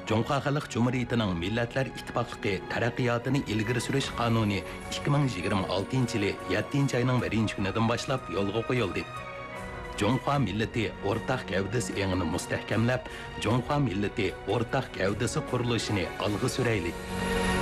Жоңқа Халық Cumhuriyeti'nin Milletler İttifaqlığı taraqqiyotini ilgiri surish qonuni 2026 yılı 7 ayının 1 günüden başlap yo'lga qo'yildi. Жоңқа milleti o'rtaq gavdasi engini mustahkamlab, Жоңқа milleti o'rtaq gavdasi qurilishini alg'i suraylik.